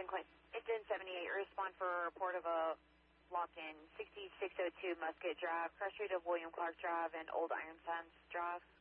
Engine 78, respond for a report of a lock-in 6602 Musket Drive, crush rate of William Clark Drive and Old Iron Sands Drive.